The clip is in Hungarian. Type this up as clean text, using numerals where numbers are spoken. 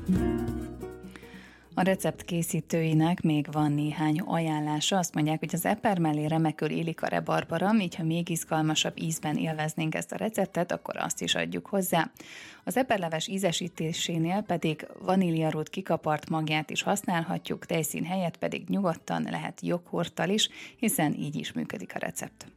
A recept készítőinek még van néhány ajánlása. Azt mondják, hogy az eper mellé remekül illik a rabarbara, így ha még izgalmasabb ízben élveznénk ezt a receptet, akkor azt is adjuk hozzá. Az eperleves ízesítésénél pedig vaníliarót kikapart magját is használhatjuk, tejszín helyett pedig nyugodtan lehet joghurttal is, hiszen így is működik a recept.